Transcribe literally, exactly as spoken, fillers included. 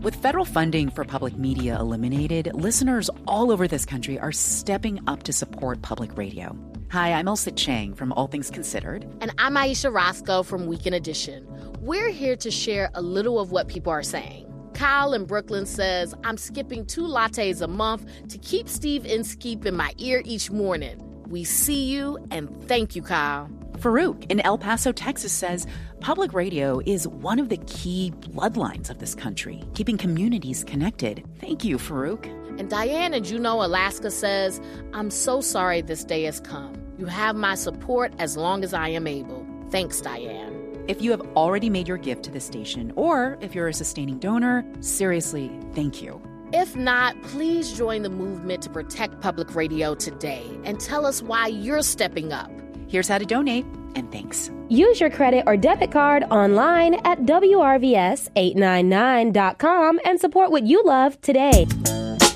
With federal funding for public media eliminated, listeners all over this country are stepping up to support public radio. Hi, I'm Elsa Chang from All Things Considered. And I'm Aisha Roscoe from Weekend Edition. We're here to share a little of what people are saying. Kyle in Brooklyn says, I'm skipping two lattes a month to keep Steve Inskeep in my ear each morning. We see you, and thank you, Kyle. Farouk in El Paso, Texas says, public radio is one of the key bloodlines of this country, keeping communities connected. Thank you, Farouk. And Diane in Juneau, Alaska says, I'm so sorry this day has come. You have my support as long as I am able. Thanks, Diane. If you have already made your gift to the station, or if you're a sustaining donor, seriously, thank you. If not, please join the movement to protect public radio today and tell us why you're stepping up. Here's how to donate, and thanks. Use your credit or debit card online at W R V S eight nine nine dot com and support what you love today.